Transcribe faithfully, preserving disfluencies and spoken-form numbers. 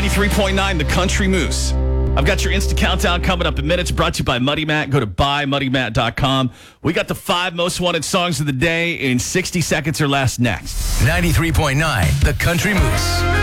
ninety-three point nine, The Country Moose. I've got your instant countdown coming up in minutes, brought to you by Muddy Matt. Go to buy muddy matt dot com. We got the five most wanted songs of the day in sixty seconds or less next. ninety-three point nine, The Country Moose.